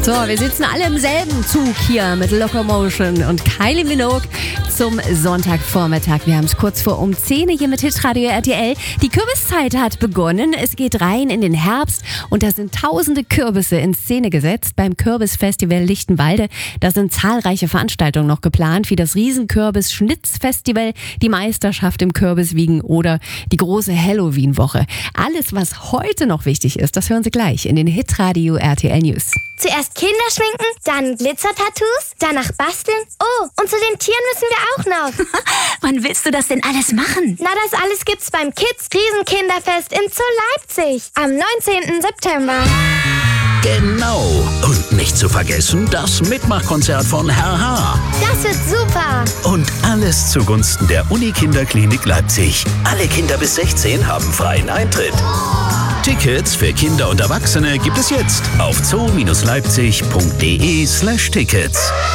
So, wir sitzen alle im selben Zug hier mit Locomotion und Kylie Minogue zum Sonntagvormittag. Wir haben es kurz vor um 10 hier mit Hitradio RTL. Die Kürbiszeit hat begonnen. Es geht rein in den Herbst und da sind tausende Kürbisse in Szene gesetzt beim Kürbisfestival Lichtenwalde. Da sind zahlreiche Veranstaltungen noch geplant, wie das Riesenkürbis-Schnitzfestival, die Meisterschaft im Kürbiswiegen oder die große Halloween-Woche. Alles, was heute noch wichtig ist, das hören Sie gleich in den Hitradio RTL News. Zuerst Kinder schminken, dann Glitzertattoos, danach basteln. Oh, und zu den Tieren müssen wir auch noch. Wann willst du das denn alles machen? Na, das alles gibt's beim Kids Riesenkinderfest in Zoo Leipzig am 19. September. Genau. Und nicht zu vergessen, das Mitmachkonzert von Herr H. Das wird super. Und alles zugunsten der Uni-Kinderklinik Leipzig. Alle Kinder bis 16 haben freien Eintritt. Tickets für Kinder und Erwachsene gibt es jetzt auf zoo-leipzig.de/Tickets.